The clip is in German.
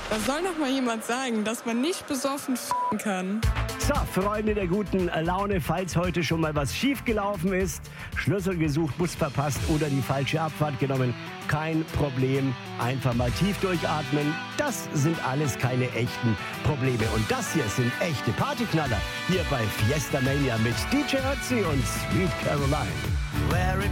Da soll doch mal jemand sagen, dass man nicht besoffen f***en kann. So, Freunde der guten Laune, falls heute schon mal was schiefgelaufen ist, Schlüssel gesucht, Bus verpasst oder die falsche Abfahrt genommen, kein Problem, einfach mal tief durchatmen. Das sind alles keine echten Probleme. Und das hier sind echte Partyknaller hier bei Fiesta Mania mit DJ Ötzi und Sweet Caroline.